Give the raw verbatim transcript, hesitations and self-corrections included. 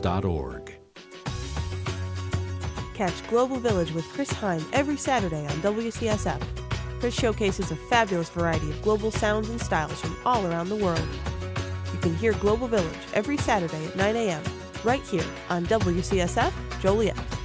dot org. Catch Global Village with Chris Hine every Saturday on W C S F. Chris showcases a fabulous variety of global sounds and styles from all around the world. You can hear Global Village every Saturday at nine a.m. right here on W C S F Joliet.